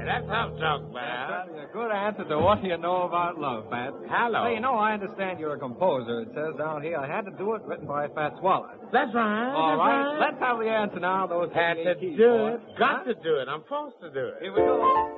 That's tough talk, man. That's a good answer to what you know about love, Fats. Hello. Hey, I understand you're a composer. It says down here, I Had to Do It, written by Fats Waller. That's right. All that's right. right. Let's have the answer now. Those Had to keys, do boy. it. Got to do it. I'm forced to do it. Here we go.